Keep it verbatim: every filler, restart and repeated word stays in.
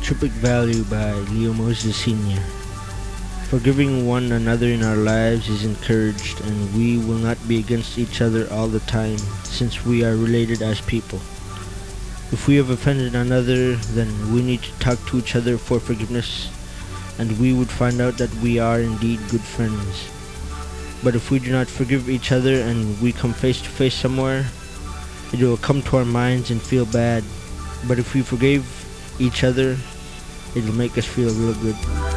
Intrinsic Value by Leo Moses Senior Forgiving one another in our lives is encouraged, and we will not be against each other all the time, since we are related as people. If we have offended another, then we need to talk to each other for forgiveness, and we would find out that we are indeed good friends. But if we do not forgive each other and we come face to face somewhere, it will come to our minds and feel bad. But if we forgave each other, it'll make us feel real good.